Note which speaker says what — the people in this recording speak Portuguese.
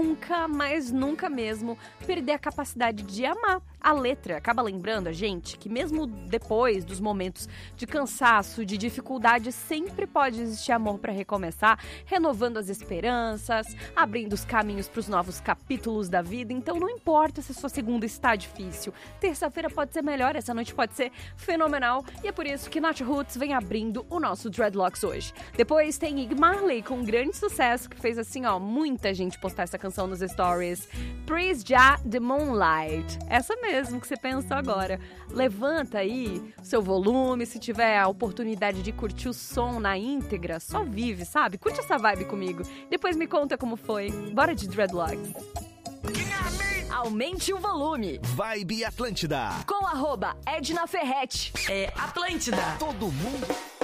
Speaker 1: nunca, mas nunca mesmo, perder a capacidade de amar. A letra acaba lembrando a gente que mesmo depois dos momentos de cansaço, de dificuldade, sempre pode existir amor para recomeçar, renovando as esperanças, abrindo os caminhos para os novos capítulos da vida. Então não importa se a sua segunda está difícil, terça-feira pode ser melhor, essa noite pode ser fenomenal, e é por isso que Nath Roots vem abrindo o nosso Dreadlocks hoje. Depois tem Ig Marley com um grande sucesso que fez assim, ó, muita gente postar essa canção nos stories. Praise Jah, The Moonlight. Essa mesmo que você pensou agora. Levanta aí o seu volume, se tiver a oportunidade de curtir o som na íntegra, só vive, sabe? Curte essa vibe comigo. Depois me conta como foi. Bora de Dreadlocks. Aumente o volume.
Speaker 2: Vibe Atlântida.
Speaker 1: Com @Edna Ferretti.
Speaker 3: É Atlântida.
Speaker 2: Todo mundo